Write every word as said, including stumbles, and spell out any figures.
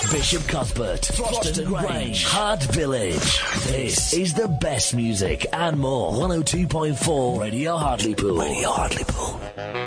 Bishop Cuthbert, Froston Grange, Hart Village. This is the best music and more. one oh two point four Radio Hartlepool. Radio Hartlepool.